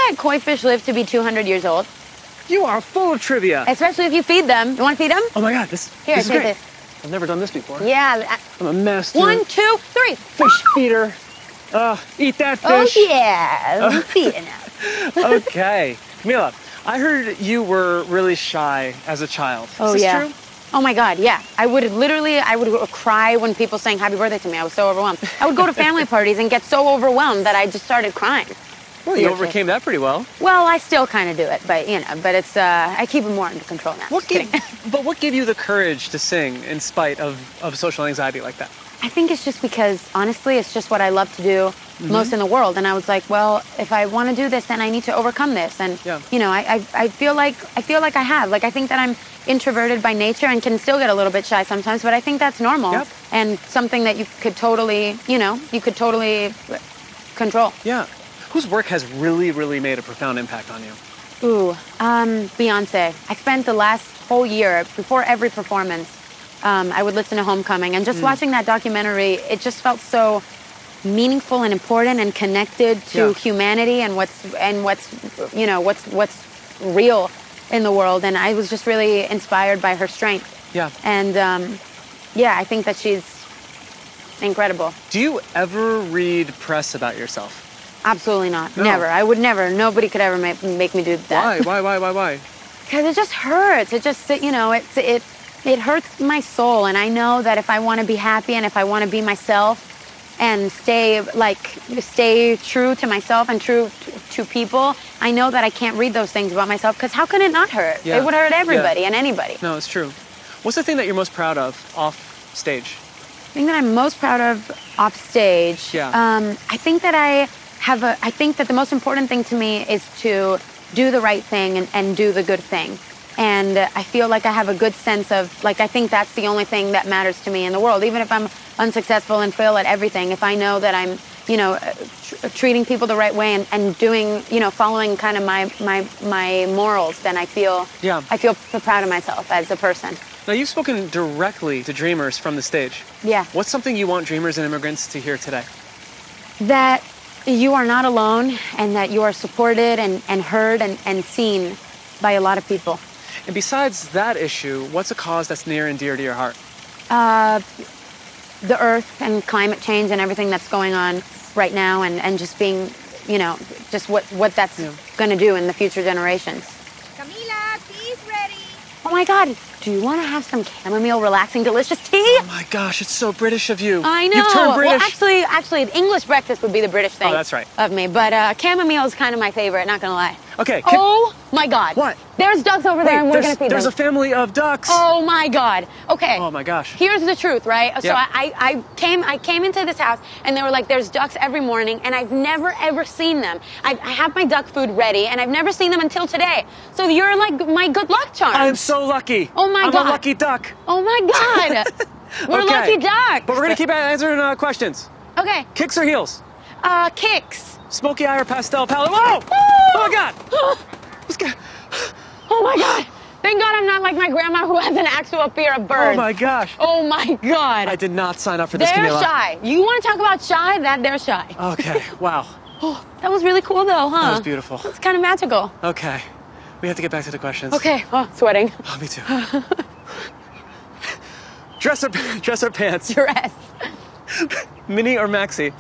that koi fish live to be 200 years old? You are full of trivia. Especially if you feed them. You want to feed them? Oh my God, this is great. I've never done this before. Yeah. I'm a master. 1, 2, 3. Fish feeder. Eat that fish. Oh yeah, I'm feeding them. Okay. Camila, I heard you were really shy as a child. Oh, is this yeah. true? Oh my God, yeah. I would cry when people sang happy birthday to me. I was so overwhelmed. I would go to family parties and get so overwhelmed that I just started crying. Well, you overcame that pretty well. Well, I still kind of do it, but it's I keep it more under control now. What gave you the courage to sing in spite of social anxiety like that? I think it's just because, honestly, it's just what I love to do most in the world. And I was like, well, if I want to do this, then I need to overcome this. And, I feel like I have. Like, I think that I'm introverted by nature and can still get a little bit shy sometimes, but I think that's normal. Yep. And something that you could totally control. Yeah. Whose work has really, really made a profound impact on you? Ooh, Beyonce. I spent the last whole year, before every performance, I would listen to Homecoming, and just watching that documentary, it just felt so meaningful and important and connected to humanity and what's real in the world. And I was just really inspired by her strength. Yeah. And I think that she's incredible. Do you ever read press about yourself? Absolutely not. No. Never. I would never. Nobody could ever make me do that. Why? Because it just hurts. It just, it hurts my soul. And I know that if I want to be happy and if I want to be myself and stay true to myself and true to people, I know that I can't read those things about myself, because how can it not hurt? Yeah. It would hurt everybody and anybody. No, it's true. What's the thing that you're most proud of off stage? The thing that I'm most proud of off stage, I think that the most important thing to me is to do the right thing and do the good thing. And I feel like I have a good sense of, I think that's the only thing that matters to me in the world. Even if I'm unsuccessful and fail at everything, if I know that I'm, treating people the right way and doing, following kind of my morals, then I feel proud of myself as a person. Now, you've spoken directly to dreamers from the stage. Yeah. What's something you want dreamers and immigrants to hear today? That you are not alone, and that you are supported and heard and seen by a lot of people. And besides that issue, what's a cause that's near and dear to your heart? The earth and climate change and everything that's going on right now, and just being, just what that's going to do in the future generations. Camila, tea's ready. Oh my God, do you want to have some chamomile relaxing delicious tea? Oh my gosh, it's so British of you. I know. You've turned British. Well, actually, English breakfast would be the British thing. Oh, that's right. Of me, but chamomile is kind of my favorite, not gonna lie. Okay. Oh my God. What? There's ducks over there, and we're gonna feed them. There's a family of ducks. Oh my God. Okay. Oh my gosh. Here's the truth, right? So Yep. I came into this house, and they were like, there's ducks every morning, and I've never ever seen them. I have my duck food ready, and I've never seen them until today. So you're like my good luck charm. I'm so lucky. Oh my God. I'm a lucky duck. Oh my God. We're Okay. lucky ducks. But we're gonna keep answering questions. Okay. Kicks or heels? Kicks. Smoky eye or pastel palette? Whoa! Oh my God! What's going? Oh my God. Thank God I'm not like my grandma who has an actual fear of birds. Oh my gosh! Oh my God. I did not sign up for this, They're Camila. shy. You want to talk about shy? They're shy. Okay. Wow. Oh, that was really cool though, huh? That was beautiful. It's kind of magical. Okay. We have to get back to the questions. Okay. Oh, sweating. Oh, me too. Dress or pants? Dress. Mini or maxi?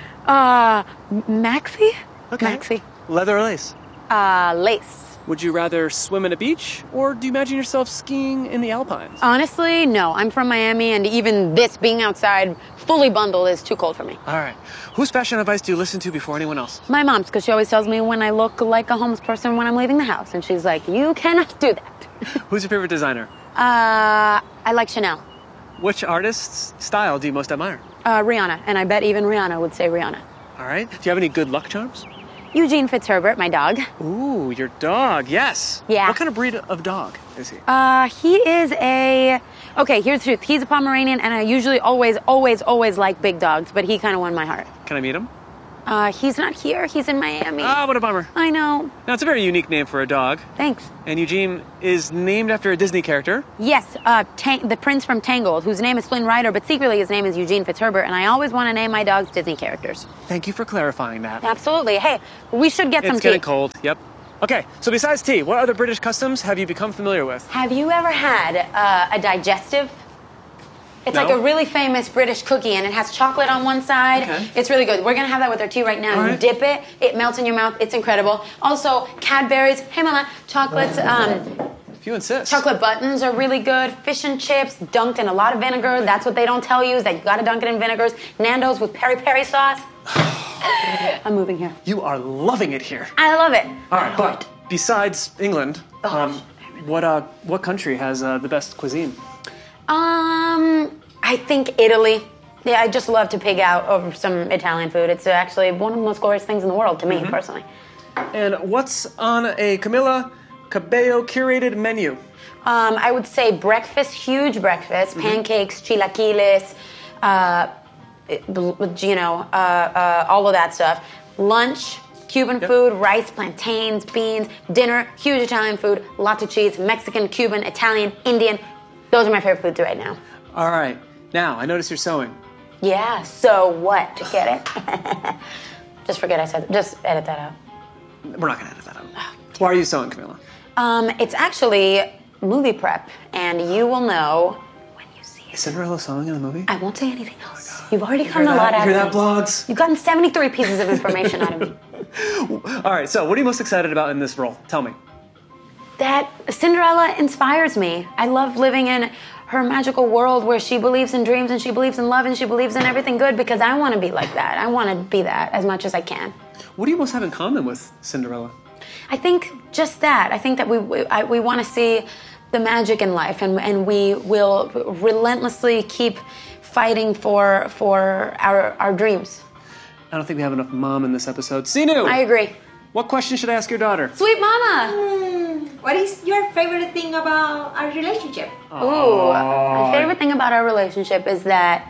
Maxi? Okay. Maxi. Leather or lace? Lace. Would you rather swim in a beach, or do you imagine yourself skiing in the Alpines? Honestly, no. I'm from Miami, and even this being outside fully bundled is too cold for me. All right. Whose fashion advice do you listen to before anyone else? My mom's, because she always tells me when I look like a homeless person when I'm leaving the house. And she's like, you cannot do that. Who's your favorite designer? I like Chanel. Which artist's style do you most admire? Rihanna. And I bet even Rihanna would say Rihanna. All right. Do you have any good luck charms? Eugene Fitzherbert, my dog. Ooh, your dog. Yes. Yeah. What kind of breed of dog is he? He is okay, here's the truth. He's a Pomeranian, and I usually always like big dogs, but he kind of won my heart. Can I meet him? He's not here. He's in Miami. Ah, what a bummer. I know. Now, it's a very unique name for a dog. Thanks. And Eugene is named after a Disney character. Yes, the prince from Tangled, whose name is Flynn Rider, but secretly his name is Eugene Fitzherbert, and I always want to name my dogs Disney characters. Thank you for clarifying that. Absolutely. Hey, we should get some tea. It's getting cold, yep. Okay, so besides tea, what other British customs have you become familiar with? Have you ever had a digestive? It's like a really famous British cookie, and it has chocolate on one side. Okay. It's really good. We're going to have that with our tea right now. All You right. dip it. It melts in your mouth. It's incredible. Also, Cadbury's. Hey, Mama. Chocolates. If you insist. Chocolate buttons are really good. Fish and chips dunked in a lot of vinegar. That's what they don't tell you, is that you got to dunk it in vinegars. Nando's with peri-peri sauce. I'm moving here. You are loving it here. I love it. All right, but besides England, what country has the best cuisine? I think Italy. Yeah, I just love to pig out over some Italian food. It's actually one of the most glorious things in the world to me, personally. And what's on a Camila Cabello curated menu? I would say breakfast, huge breakfast, pancakes, chilaquiles, all of that stuff. Lunch, Cuban food, rice, plantains, beans. Dinner, huge Italian food, lots of cheese, Mexican, Cuban, Italian, Indian. Those are my favorite foods right now. All right. Now, I notice you're sewing. Yeah, so what? Get it? Just forget I said. Just edit that out. We're not going to edit that out. Why are you sewing, Camila? It's actually movie prep, and you will know when you see it. Is Cinderella sewing in the movie? I won't say anything else. You've already gotten a lot out of me. You hear that, blogs? You've gotten 73 pieces of information out of me. All right, so what are you most excited about in this role? Tell me. That Cinderella inspires me. I love living in her magical world where she believes in dreams and she believes in love and she believes in everything good, because I want to be like that. I want to be that as much as I can. What do you most have in common with Cinderella? I think just that. I think that we want to see the magic in life, and we will relentlessly keep fighting for our dreams. I don't think we have enough mom in this episode. Sinu! I agree. What question should I ask your daughter? Sweet mama! What is your favorite thing about our relationship? Ooh, my favorite thing about our relationship is that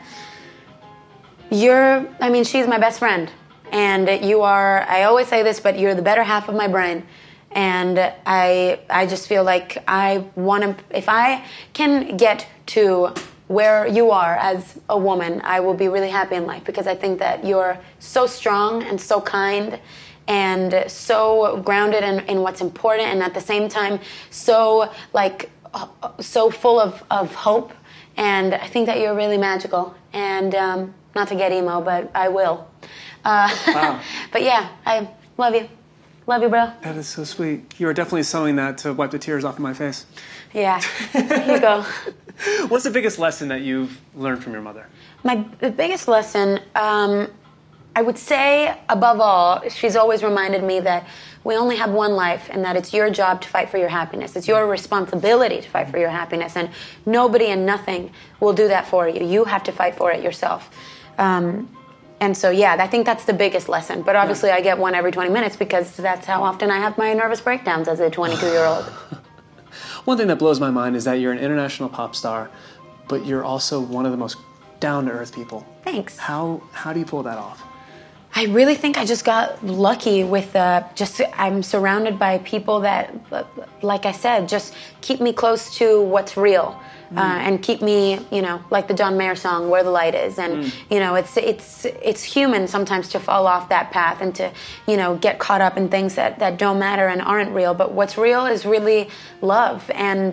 she's my best friend. And you are, I always say this, but you're the better half of my brain. And I just feel like if I can get to where you are as a woman, I will be really happy in life, because I think that you're so strong and so kind and so grounded in what's important, and at the same time so full of hope. And I think that you're really magical. And not to get emo, but I will. Wow. But yeah, I love you. Love you, bro. That is so sweet. You are definitely sewing that to wipe the tears off of my face. Yeah. Here you go. What's the biggest lesson that you've learned from your mother? The biggest lesson, I would say, above all, she's always reminded me that we only have one life, and that it's your job to fight for your happiness. It's your responsibility to fight for your happiness, and nobody and nothing will do that for you. You have to fight for it yourself. And so, yeah, I think that's the biggest lesson. But obviously, I get one every 20 minutes, because that's how often I have my nervous breakdowns as a 22-year-old. One thing that blows my mind is that you're an international pop star, but you're also one of the most down-to-earth people. Thanks. How do you pull that off? I really think I just got lucky with I'm surrounded by people that, like I said, just keep me close to what's real. And keep me, like the John Mayer song, "Where the Light Is," and it's human sometimes to fall off that path and to, get caught up in things that don't matter and aren't real. But what's real is really love and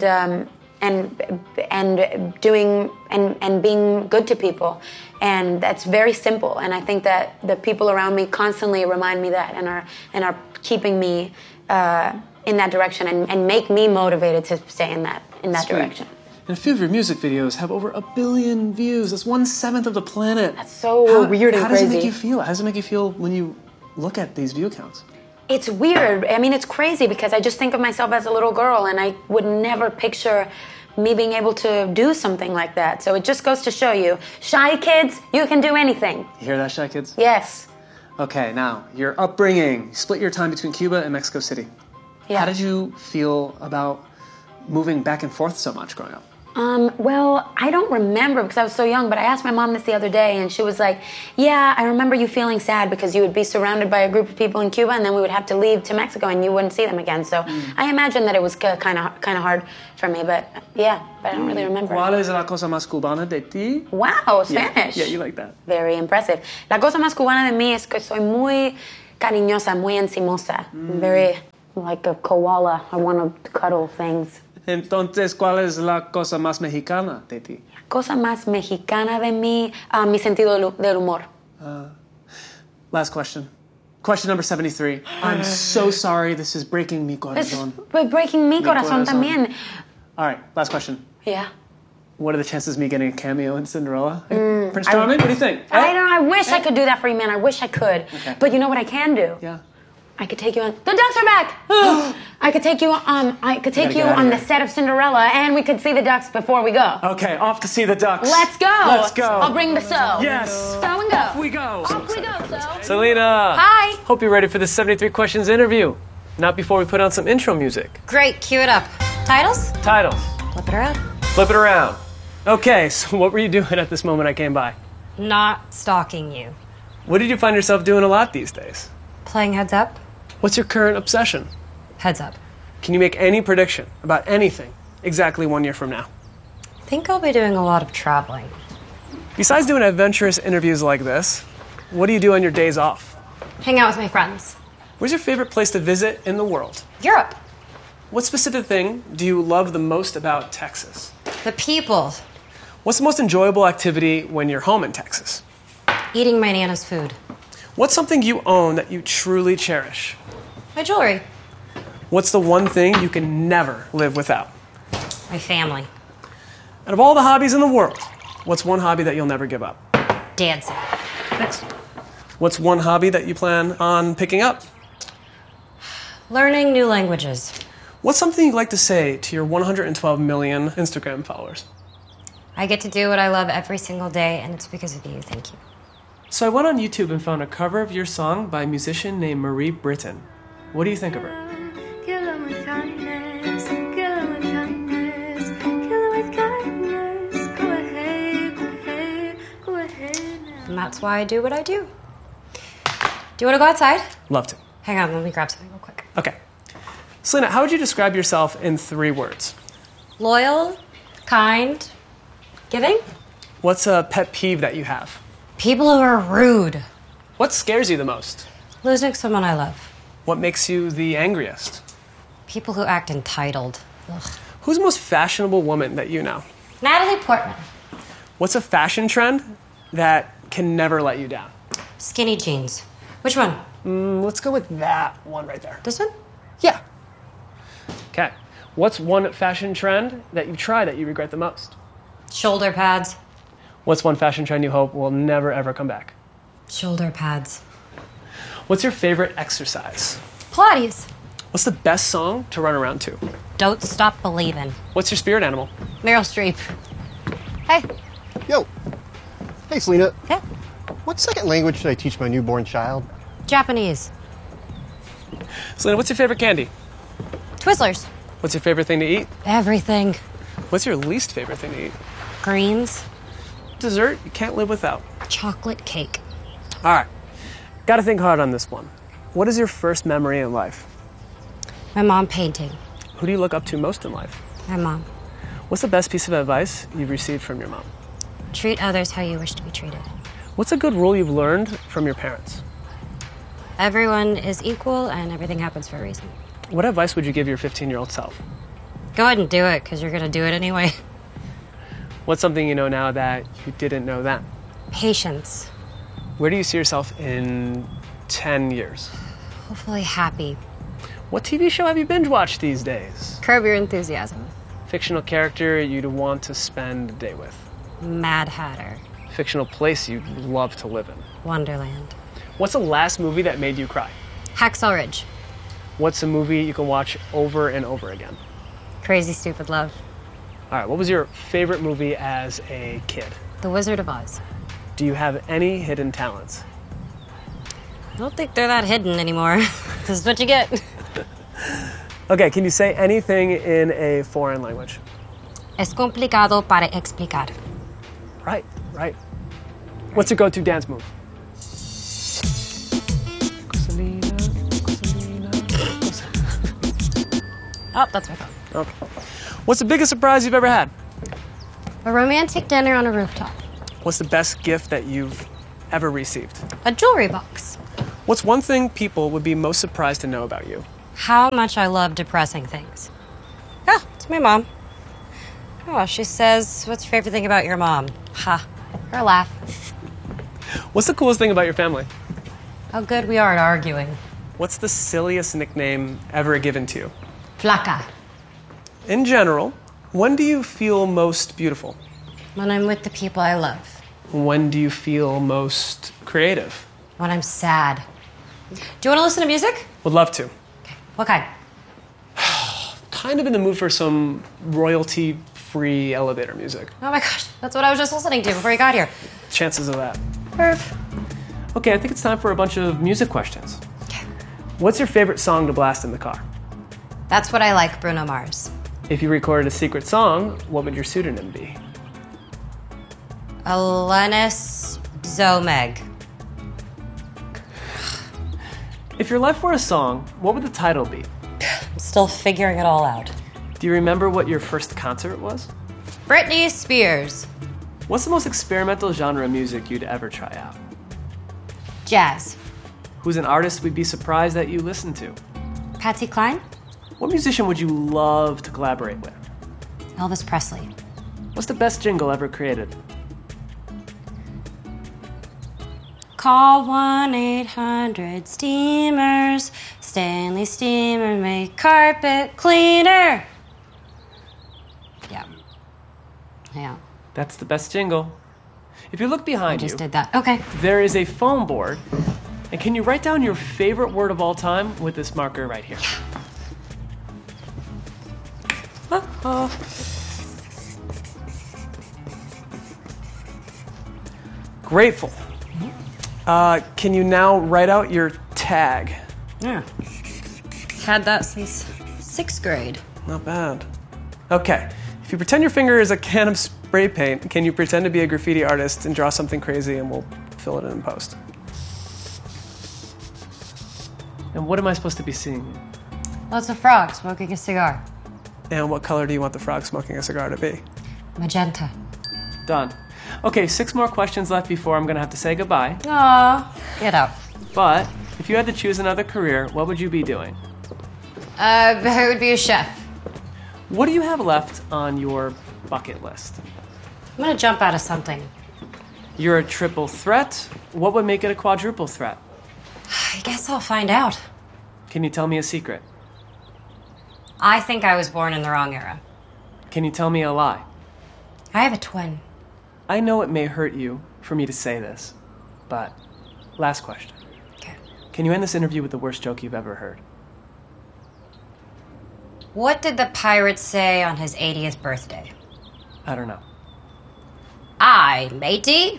doing and being good to people, and that's very simple. And I think that the people around me constantly remind me that and are keeping me in that direction and make me motivated to stay in that direction. And a few of your music videos have over 1 billion views. That's 1/7 of the planet. That's so weird and crazy. How does it make you feel? How does it make you feel when you look at these view counts? It's weird. I mean, it's crazy, because I just think of myself as a little girl, and I would never picture me being able to do something like that. So it just goes to show you, shy kids, you can do anything. You hear that, shy kids? Yes. Okay, now, your upbringing. You split your time between Cuba and Mexico City. Yeah. How did you feel about moving back and forth so much growing up? Well, I don't remember because I was so young, but I asked my mom this the other day, and she was like, yeah, I remember you feeling sad because you would be surrounded by a group of people in Cuba, and then we would have to leave to Mexico, and you wouldn't see them again. So I imagine that it was kind of hard for me, but I don't really remember. ¿Cuál es la cosa más cubana de ti? Wow, Spanish. Yeah, you like that. Very impressive. La cosa más cubana de mí es que soy muy cariñosa, muy encimosa. Very like a koala. I want to cuddle things. Entonces, ¿cuál es la cosa más mexicana de ti? La cosa más mexicana de mí, mi sentido del humor. Last question. Question number 73. I'm so sorry. This is breaking mi corazón. It's breaking mi corazón también. All right, last question. Yeah. What are the chances of me getting a cameo in Cinderella? Prince Charming, what do you think? I wish I could do that for you, man. I wish I could. Okay. But you know what I can do? Yeah. I could take you on. The ducks are back. I could take you. I could take you on the set of Cinderella, and we could see the ducks before we go. Okay, off to see the ducks. Let's go. Let's go. I'll bring the sew. Yes. Sew and go. Off we go. Off we go, sew. Selena! Hi. Hope you're ready for the 73 questions interview. Not before we put on some intro music. Great, cue it up. Titles? Titles. Flip it around. Flip it around. Okay, so what were you doing at this moment I came by? Not stalking you. What did you find yourself doing a lot these days? Playing heads up? What's your current obsession? Heads up. Can you make any prediction about anything exactly 1 year from now? I think I'll be doing a lot of traveling. Besides doing adventurous interviews like this, what do you do on your days off? Hang out with my friends. Where's your favorite place to visit in the world? Europe. What specific thing do you love the most about Texas? The people. What's the most enjoyable activity when you're home in Texas? Eating my Nana's food. What's something you own that you truly cherish? My jewelry. What's the one thing you can never live without? My family. Out of all the hobbies in the world, what's one hobby that you'll never give up? Dancing. Next. What's one hobby that you plan on picking up? Learning new languages. What's something you'd like to say to your 112 million Instagram followers? I get to do what I love every single day, and it's because of you. Thank you. So I went on YouTube and found a cover of your song by a musician named Marie Britton. What do you think of her? Kill him with kindness, kill him with kindness, kill him with kindness. Go ahead, go ahead, go ahead now. And that's why I do what I do. Do you want to go outside? Love to. Hang on, let me grab something real quick. Okay. Selena, how would you describe yourself in 3 words? Loyal, kind, giving. What's a pet peeve that you have? People who are rude. What scares you the most? Losing someone I love. What makes you the angriest? People who act entitled. Ugh. Who's the most fashionable woman that you know? Natalie Portman. What's a fashion trend that can never let you down? Skinny jeans. Which one? Let's go with that one right there. This one? Yeah. Okay. What's one fashion trend that you try that you regret the most? Shoulder pads. What's one fashion trend you hope will never ever come back? Shoulder pads. What's your favorite exercise? Pilates. What's the best song to run around to? Don't stop believing. What's your spirit animal? Meryl Streep. Hey. Yo. Hey, Selena. Yeah. What second language should I teach my newborn child? Japanese. Selena, what's your favorite candy? Twizzlers. What's your favorite thing to eat? Everything. What's your least favorite thing to eat? Greens. Dessert you can't live without. Chocolate cake. All right. Gotta think hard on this one. What is your first memory in life? My mom painting. Who do you look up to most in life? My mom. What's the best piece of advice you've received from your mom? Treat others how you wish to be treated. What's a good rule you've learned from your parents? Everyone is equal and everything happens for a reason. What advice would you give your 15-year-old self? Go ahead and do it, because you're going to do it anyway. What's something you know now that you didn't know then? Patience. Where do you see yourself in 10 years? Hopefully happy. What TV show have you binge-watched these days? Curb Your Enthusiasm. Fictional character you'd want to spend a day with? Mad Hatter. Fictional place you'd love to live in? Wonderland. What's the last movie that made you cry? Hacksaw Ridge. What's a movie you can watch over and over again? Crazy Stupid Love. All right, what was your favorite movie as a kid? The Wizard of Oz. Do you have any hidden talents? I don't think they're that hidden anymore. This is what you get. Okay, can you say anything in a foreign language? Es complicado para explicar. Right, right. What's your go-to dance move? Oh, that's my phone. Okay. What's the biggest surprise you've ever had? A romantic dinner on a rooftop. What's the best gift that you've ever received? A jewelry box. What's one thing people would be most surprised to know about you? How much I love depressing things. Oh, it's my mom. Oh, she says, what's your favorite thing about your mom? Ha. Her laugh. What's the coolest thing about your family? How good we are at arguing. What's the silliest nickname ever given to you? Flaca. In general, when do you feel most beautiful? When I'm with the people I love. When do you feel most creative? When I'm sad. Do you want to listen to music? Would love to. Okay. What kind? Kind of in the mood for some royalty-free elevator music. Oh my gosh, that's what I was just listening to before you got here. Chances of that. Perf. Okay, I think it's time for a bunch of music questions. Okay. What's your favorite song to blast in the car? That's what I like, Bruno Mars. If you recorded a secret song, what would your pseudonym be? Alanis Zomeg. If your life were a song, what would the title be? I'm still figuring it all out. Do you remember what your first concert was? Britney Spears. What's the most experimental genre of music you'd ever try out? Jazz. Who's an artist we'd be surprised that you listen to? Patsy Cline. What musician would you love to collaborate with? Elvis Presley. What's the best jingle ever created? Call 1-800-STEAMERS. Stanley Steamer make carpet cleaner. Yeah. Yeah. That's the best jingle. If you look I behind just you, did that. Okay. there is a foam board. And can you write down your favorite word of all time with this marker right here? Grateful. Can you now write out your tag? Yeah. Had that since 6th grade. Not bad. Okay, if you pretend your finger is a can of spray paint, can you pretend to be a graffiti artist and draw something crazy and we'll fill it in post? And what am I supposed to be seeing? Lots of frogs smoking a cigar. And what color do you want the frog smoking a cigar to be? Magenta. Done. Okay, 6 more questions left before I'm gonna have to say goodbye. Aw. Get out. But if you had to choose another career, what would you be doing? I would be a chef. What do you have left on your bucket list? I'm gonna jump out of something. You're a triple threat. What would make it a quadruple threat? I guess I'll find out. Can you tell me a secret? I think I was born in the wrong era. Can you tell me a lie? I have a twin. I know it may hurt you for me to say this, but last question. Okay. Can you end this interview with the worst joke you've ever heard? What did the pirate say on his 80th birthday? I don't know. Aye, matey.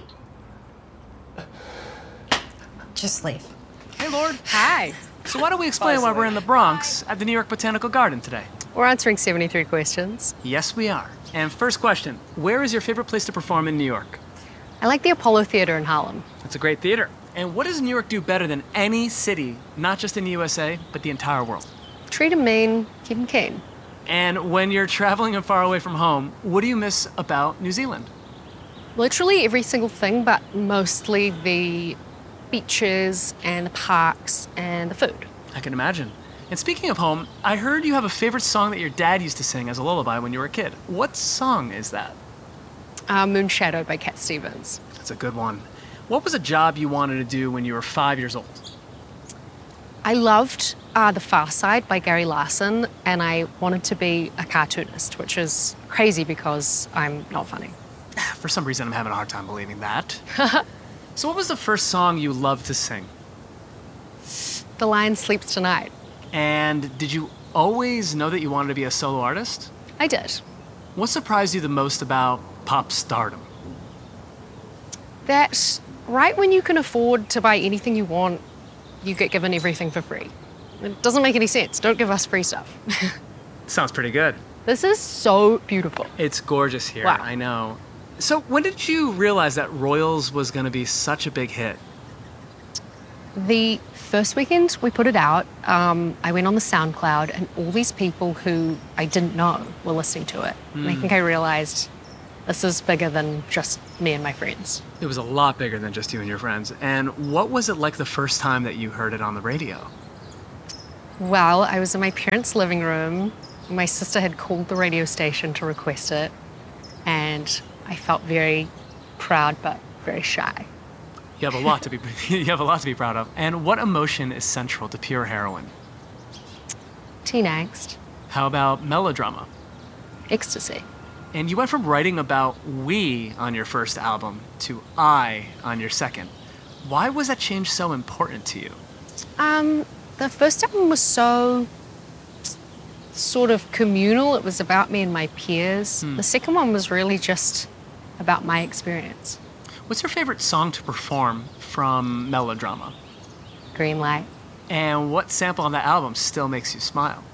Just leave. Hey, Lord. Hi. So why don't we explain why we're in the Bronx at the New York Botanical Garden today? We're answering 73 questions. Yes, we are. And first question, where is your favorite place to perform in New York? I like the Apollo Theater in Harlem. It's a great theater. And what does New York do better than any city, not just in the USA, but the entire world? Treat 'em mean, keep 'em keen. And when you're traveling and far away from home, what do you miss about New Zealand? Literally every single thing, but mostly the beaches and the parks and the food. I can imagine. And speaking of home, I heard you have a favorite song that your dad used to sing as a lullaby when you were a kid. What song is that? Moonshadow by Cat Stevens. That's a good one. What was a job you wanted to do when you were 5 years old? I loved The Far Side by Gary Larson, and I wanted to be a cartoonist, which is crazy because I'm not funny. For some reason, I'm having a hard time believing that. So what was the first song you loved to sing? The Lion Sleeps Tonight. And did you always know that you wanted to be a solo artist? I did. What surprised you the most about pop stardom? That right when you can afford to buy anything you want, you get given everything for free. It doesn't make any sense. Don't give us free stuff. Sounds pretty good. This is so beautiful. It's gorgeous here. Wow. I know. So when did you realize that Royals was going to be such a big hit? The first weekend we put it out, I went on the SoundCloud and all these people who I didn't know were listening to it. And I think I realized this is bigger than just me and my friends. It was a lot bigger than just you and your friends. And what was it like the first time that you heard it on the radio? Well, I was in my parents' living room. My sister had called the radio station to request it, and I felt very proud but very shy. You have a lot to be you have a lot to be proud of. And what emotion is central to Pure Heroine? Teen angst, How about melodrama? ecstasy. And you went from writing about we on your first album to I on your second. Why was that change so important to you? The first album was so sort of communal. It was about me and my peers. The second one was really just about my experience. What's your favorite song to perform from Melodrama? Green Light. And what sample on that album still makes you smile?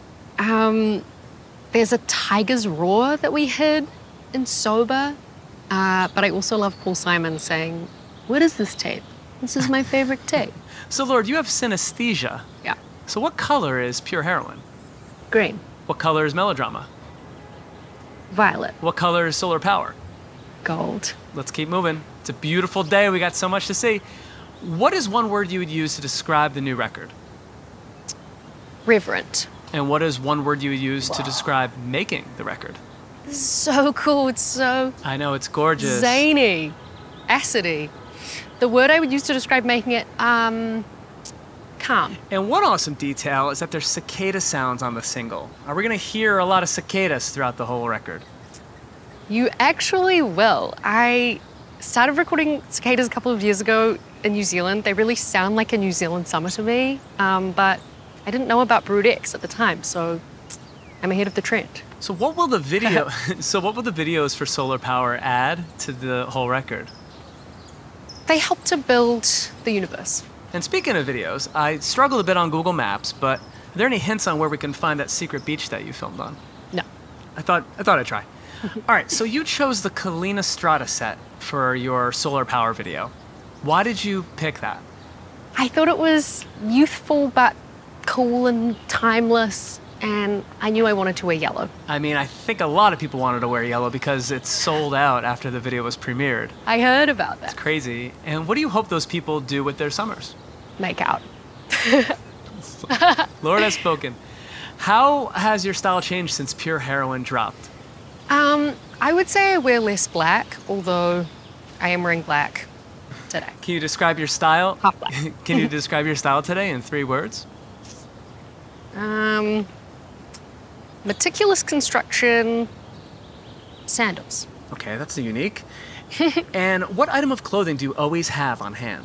There's a tiger's roar that we hid in Sober, but I also love Paul Simon saying, "What is this tape? This is my favorite tape." So, Lord, you have synesthesia. Yeah. So what color is Pure Heroine? Green. What color is Melodrama? Violet. What color is Solar Power? Gold. Let's keep moving. It's a beautiful day. We got so much to see. What is one word you would use to describe the new record? Reverent. And what is one word you would use to describe making the record? This is so cool. It's so I know, it's gorgeous. zany, acidy. The word I would use to describe making it, calm. And one awesome detail is that there's cicada sounds on the single. Are we going to hear a lot of cicadas throughout the whole record? You actually will. I started recording cicadas a couple of years ago in New Zealand. They really sound like a New Zealand summer to me, but I didn't know about Brood X at the time, so I'm ahead of the trend. So what will the video what will the videos for Solar Power add to the whole record? They help to build the universe. And speaking of videos, I struggled a bit on Google Maps, but are there any hints on where we can find that secret beach that you filmed on? No. I thought I'd try. All right, so you chose the Kalina Strata set for your Solar Power video. Why did you pick that? I thought it was youthful but cool and timeless, and I knew I wanted to wear yellow. I mean, I think a lot of people wanted to wear yellow because it's sold out after the video was premiered. I heard about that. It's crazy. And what do you hope those people do with their summers? Make out. Lord has spoken. How has your style changed since Pure Heroine dropped? I would say I wear less black, although I am wearing black today. Can you describe your style? Half black. Can you describe your style today in 3 words? Meticulous construction, sandals. Okay, that's unique. And what item of clothing do you always have on hand?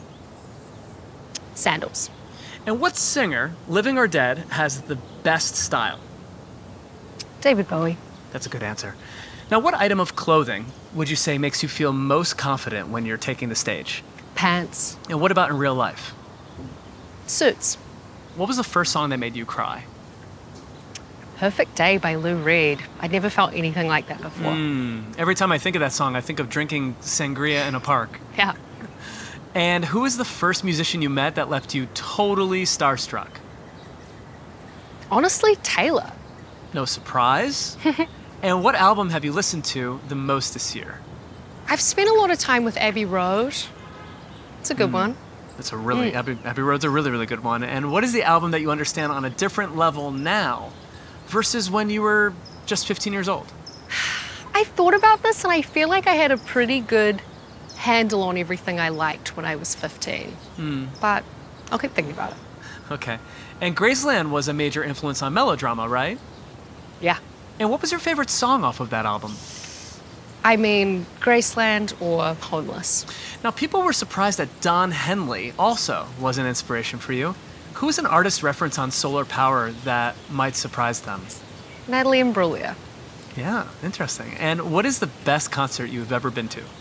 Sandals. And what singer, living or dead, has the best style? David Bowie. That's a good answer. Now, what item of clothing would you say makes you feel most confident when you're taking the stage? Pants. And what about in real life? Suits. What was the first song that made you cry? Perfect Day by Lou Reed. I'd never felt anything like that before. Every time I think of that song, I think of drinking sangria in a park. Yeah. And who is the first musician you met that left you totally starstruck? Honestly, Taylor. No surprise. And what album have you listened to the most this year? I've spent a lot of time with Abbey Road. It's a good one. That's a really, Abbey Road's a really, really good one. And what is the album that you understand on a different level now versus when you were just 15 years old? I thought about this and I feel like I had a pretty good handle on everything I liked when I was 15. But I'll keep thinking about it. Okay. And Graceland was a major influence on Melodrama, right? Yeah. And what was your favorite song off of that album? I mean, Graceland or Homeless. Now, people were surprised that Don Henley also was an inspiration for you. Who is an artist reference on Solar Power that might surprise them? Natalie Imbruglia. Yeah, interesting. And what is the best concert you've ever been to?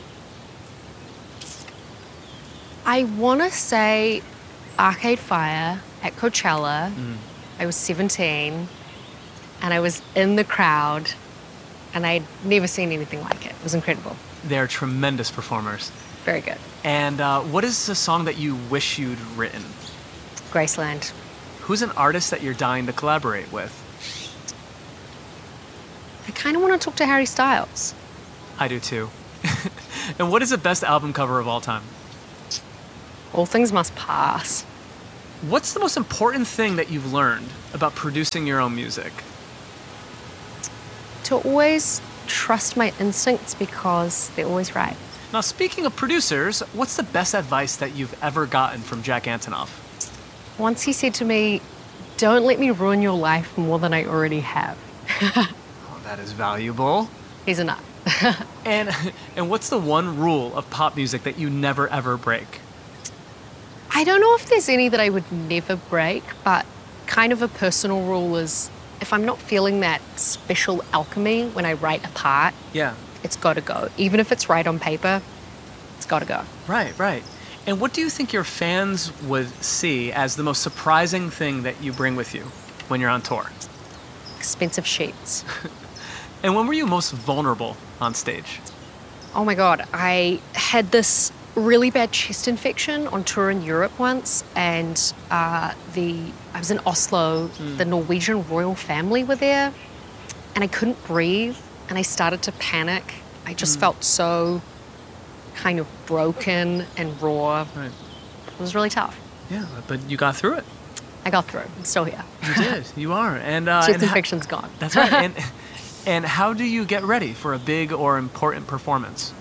I want to say Arcade Fire at Coachella. I was 17. and I was in the crowd, and I'd never seen anything like it. It was incredible. They're tremendous performers. Very good. And what is a song that you wish you'd written? Graceland. Who's an artist that you're dying to collaborate with? I kind of want to talk to Harry Styles. I do too. And what is the best album cover of all time? All Things Must Pass. What's the most important thing that you've learned about producing your own music? To always trust my instincts because they're always right. Now, speaking of producers, what's the best advice that you've ever gotten from Jack Antonoff? Once he said to me, "Don't let me ruin your life more than I already have." Oh, that is valuable. He's a nut. And what's the one rule of pop music that you never ever break? I don't know if there's any that I would never break, but kind of a personal rule is if I'm not feeling that special alchemy when I write a part, Yeah. it's got to go. Even if it's right on paper, it's got to go. Right, right. And what do you think your fans would see as the most surprising thing that you bring with you when you're on tour? Expensive sheets. And when were you most vulnerable on stage? Oh my God, I had this really bad chest infection on tour in Europe once, and I was in Oslo. The Norwegian royal family were there, and I couldn't breathe, and I started to panic. I just felt so kind of broken and raw. Right. It was really tough. Yeah, but you got through it. I got through. I'm still here. You did. You are. And Chest infection's gone. That's right. And how do you get ready for a big or important performance?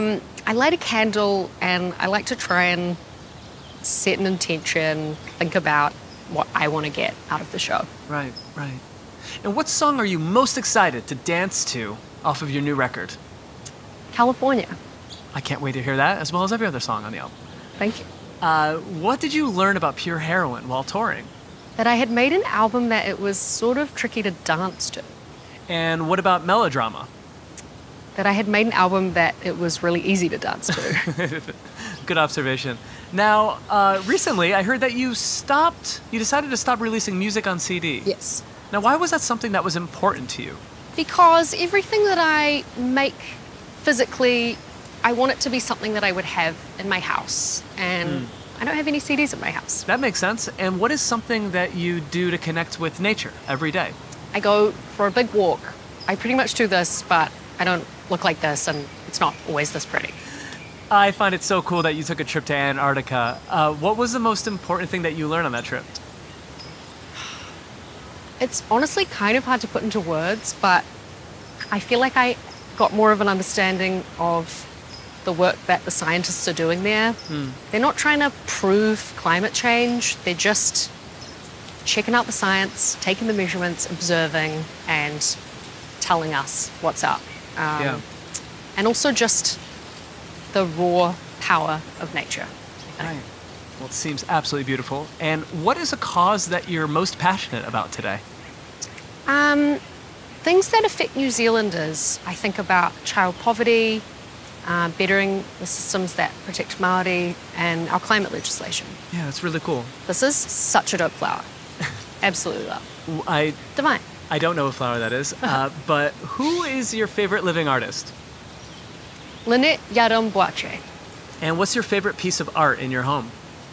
I light a candle, and I like to try and set an intention, think about what I want to get out of the show. Right, right. And what song are you most excited to dance to off of your new record? California. I can't wait to hear that, as well as every other song on the album. Thank you. What did you learn about Pure Heroin while touring? That I had made an album that it was sort of tricky to dance to. And what about Melodrama? That I had made an album that it was really easy to dance to. Good observation. Now, recently I heard that you decided to stop releasing music on CD. Yes. Now, why was that something that was important to you? Because everything that I make physically, I want it to be something that I would have in my house. And I don't have any CDs in my house. That makes sense. And what is something that you do to connect with nature every day? I go for a big walk. I pretty much do this, but I don't look like this, and it's not always this pretty. I find it so cool that you took a trip to Antarctica. What was the most important thing that you learned on that trip? It's honestly kind of hard to put into words, but I feel like I got more of an understanding of the work that the scientists are doing there. They're not trying to prove climate change. They're just checking out the science, taking the measurements, observing, and telling us what's up. And also just the raw power of nature. Right. Well, it seems absolutely beautiful. And what is a cause that you're most passionate about today? Things that affect New Zealanders. I think about child poverty, bettering the systems that protect Māori, and our climate legislation. Yeah, that's really cool. This is such a dope flower. Absolutely love. Divine. I don't know what flower that is, but who is your favorite living artist? Lynette Yaram Boakye. And what's your favorite piece of art in your home?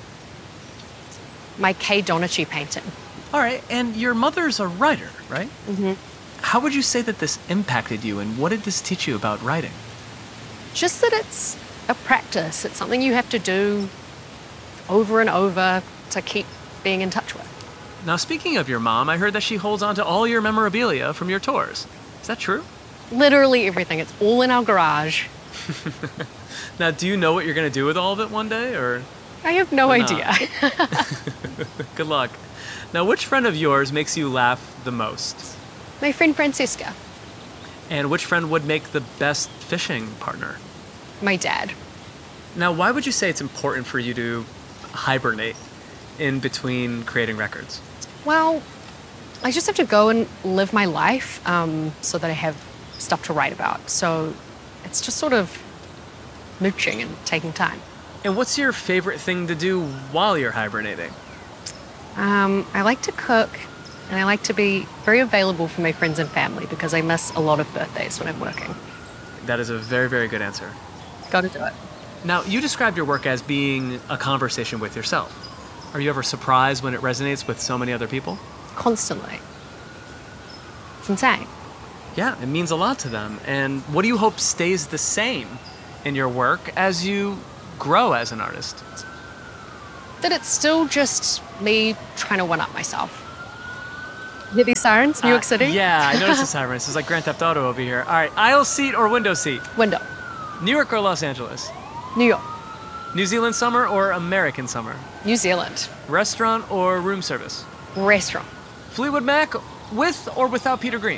My Kay Donichi painting. All right, and your mother's a writer, right? Mm-hmm. How would you say that this impacted you, and what did this teach you about writing? Just that it's a practice. It's something you have to do over and over to keep being in touch with. Now, speaking of your mom, I heard that she holds on to all your memorabilia from your tours. Is that true? Literally everything. It's all in our garage. Now, do you know what you're going to do with all of it one day, or? I have no idea. Good luck. Now, which friend of yours makes you laugh the most? My friend Francesca. And which friend would make the best fishing partner? My dad. Now, why would you say it's important for you to hibernate in between creating records? Well, I just have to go and live my life so that I have stuff to write about. So it's just sort of mooching and taking time. And what's your favorite thing to do while you're hibernating? I like to cook, And I like to be very available for my friends and family because I miss a lot of birthdays when I'm working. That is a very, very good answer. Gotta do it. Now, you described your work as being a conversation with yourself. Are you ever surprised when it resonates with so many other people? Constantly. It's insane. Yeah, it means a lot to them. And what do you hope stays the same in your work as you grow as an artist? That it's still just me trying to one-up myself. You hear these sirens, New York City? Yeah, I noticed the sirens. It's like Grand Theft Auto over here. All right, aisle seat or window seat? Window. New York or Los Angeles? New York. New Zealand summer or American summer? New Zealand. Restaurant or room service? Restaurant. Fleetwood Mac with or without Peter Green?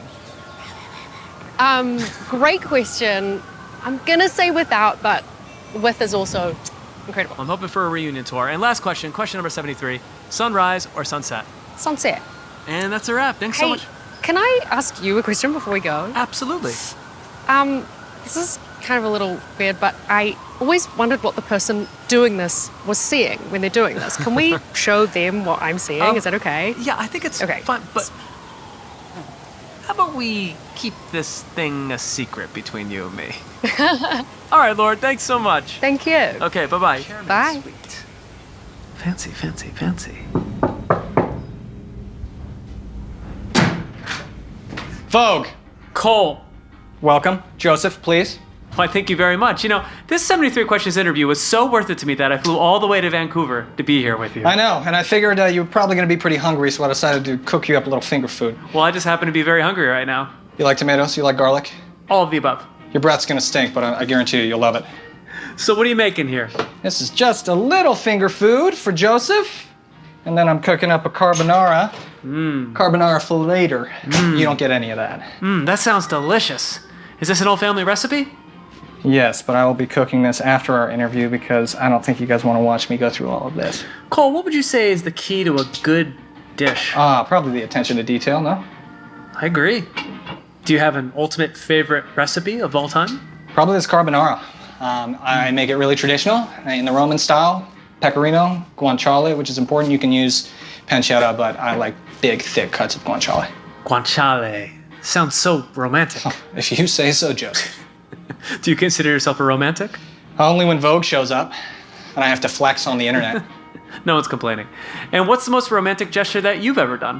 Great question. I'm gonna say without, but with is also incredible. I'm hoping for a reunion tour. And last question, question number 73. Sunrise or sunset? Sunset. And that's a wrap. Thanks so much. Can I ask you a question before we go? Absolutely. This is kind of a little weird, but I always wondered what the person doing this was seeing when they're doing this. Can we show them what I'm seeing? Is that okay? Yeah, I think it's okay. Fine, but how about we keep this thing a secret between you and me? All right, Lord, thanks so much. Thank you. Okay, bye-bye. Bye. Sweet. Fancy, fancy, fancy. Vogue. Cole. Welcome. Joseph, please. Why, thank you very much. You know, this 73 Questions interview was so worth it to me that I flew all the way to Vancouver to be here with you. I know, and I figured you were probably going to be pretty hungry, so I decided to cook you up a little finger food. Well, I just happen to be very hungry right now. You like tomatoes? You like garlic? All of the above. Your breath's going to stink, but I guarantee you'll love it. So what are you making here? This is just a little finger food for Joseph. And then I'm cooking up a carbonara. Carbonara for later. You don't get any of that. That sounds delicious. Is this an old family recipe? Yes, but I will be cooking this after our interview because I don't think you guys want to watch me go through all of this. Cole, what would you say is the key to a good dish? Probably the attention to detail, no? I agree. Do you have an ultimate favorite recipe of all time? Probably this carbonara. I make it really traditional in the Roman style. Pecorino, guanciale, which is important. You can use pancetta, but I like big, thick cuts of guanciale. Guanciale. Sounds so romantic. Oh, if you say so, Joseph. Do you consider yourself a romantic? Only when Vogue shows up and I have to flex on the internet. No one's complaining. And what's the most romantic gesture that you've ever done?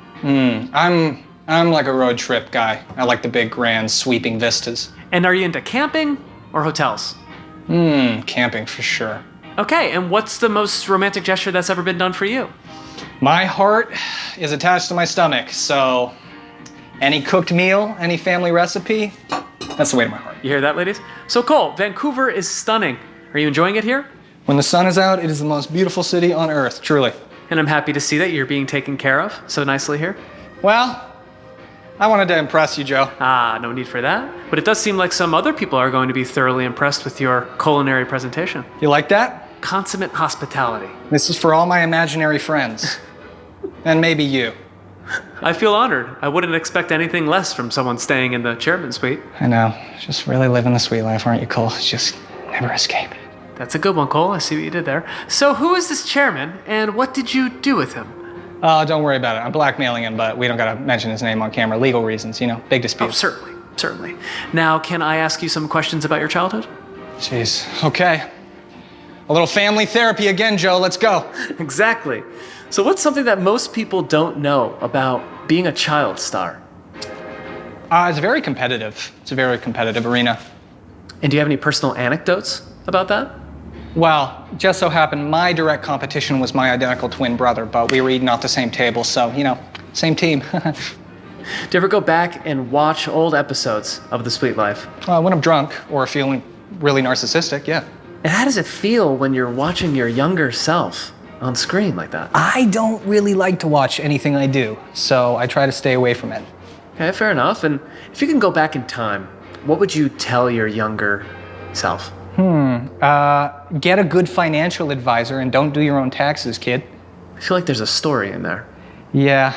I'm like a road trip guy. I like the big, grand, sweeping vistas. And are you into camping or hotels? Camping for sure. Okay, and what's the most romantic gesture that's ever been done for you? My heart is attached to my stomach, so any cooked meal, any family recipe, that's the way to my heart. You hear that, ladies? So Cole, Vancouver is stunning. Are you enjoying it here? When the sun is out, it is the most beautiful city on earth, truly. And I'm happy to see that you're being taken care of so nicely here. Well, I wanted to impress you, Joe. No need for that. But it does seem like some other people are going to be thoroughly impressed with your culinary presentation. You like that? Consummate hospitality. This is for all my imaginary friends. And maybe you. I feel honored. I wouldn't expect anything less from someone staying in the chairman's suite. I know. Just really living the sweet life, aren't you, Cole? Just never escape. That's a good one, Cole. I see what you did there. So who is this chairman, and what did you do with him? Don't worry about it. I'm blackmailing him, but we don't gotta mention his name on camera. Legal reasons, you know, big dispute. Oh, certainly. Now, can I ask you some questions about your childhood? Jeez, okay. A little family therapy again, Joe, let's go. Exactly. So what's something that most people don't know about being a child star? It's very competitive. It's a very competitive arena. And do you have any personal anecdotes about that? Well, just so happened my direct competition was my identical twin brother, but we were eating off the same table, so, you know, same team. Do you ever go back and watch old episodes of The Sweet Life? When I'm drunk or feeling really narcissistic, yeah. And how does it feel when you're watching your younger self on screen like that? I don't really like to watch anything I do, so I try to stay away from it. Okay, fair enough. And if you can go back in time, what would you tell your younger self? Get a good financial advisor and don't do your own taxes, kid. I feel like there's a story in there. Yeah,